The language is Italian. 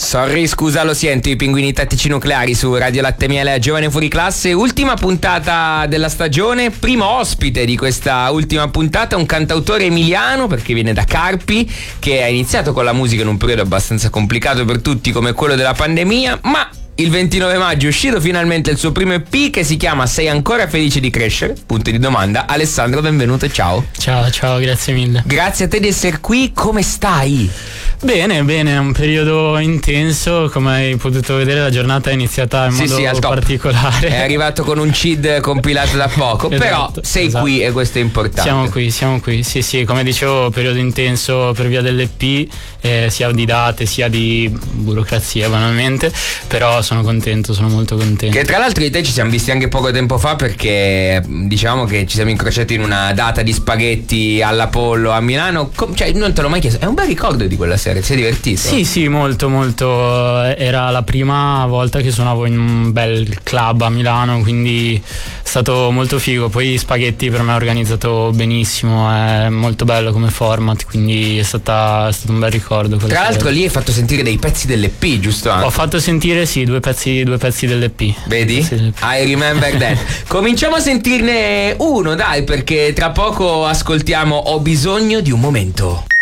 Sorry, scusa, lo sento, i pinguini tattici nucleari su Radio Latte Miele Giovane Fuori Classe. Ultima puntata della stagione, primo ospite di questa ultima puntata, un cantautore emiliano, perché viene da Carpi, che ha iniziato con la musica in un periodo abbastanza complicato per tutti come quello della pandemia, ma il 29 maggio è uscito finalmente il suo primo EP che si chiama Sei ancora felice di crescere? Punto di domanda. Alessandro, benvenuto, ciao. Ciao, grazie mille. Grazie a te di essere qui, come stai? Bene, è un periodo intenso, come hai potuto vedere la giornata è iniziata in modo particolare. È arrivato con un CID compilato da poco, esatto, però sei qui e questo è importante. Siamo qui, sì, come dicevo, periodo intenso per via dell'EP, sia di date sia di burocrazia banalmente, però sono molto contento. Che tra l'altro di te ci siamo visti anche poco tempo fa, perché diciamo che ci siamo incrociati in una data di spaghetti all'Apollo a Milano, cioè non te l'ho mai chiesto, è un bel ricordo di quella sera. Sei divertito? Sì, molto. Era la prima volta che suonavo in un bel club a Milano, quindi è stato molto figo. Poi spaghetti per me è organizzato benissimo, è molto bello come format, quindi è stato un bel ricordo. Tra l'altro lì hai fatto sentire dei pezzi dell'EP, giusto? Ho fatto sentire due pezzi dell'EP. Vedi? Sì. I remember that. Cominciamo a sentirne uno, dai, perché tra poco ascoltiamo Ho bisogno di un momento.